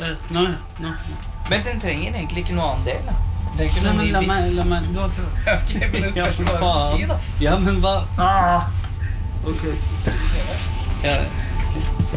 Nå. Men den trenger egentlig ikke noe annen del, da. Det er ikke Nei, noe men ny bil. la meg, du har prøvd. Ok, men det spørs hva du skal si, da. Ja, men hva? Ok. Ja,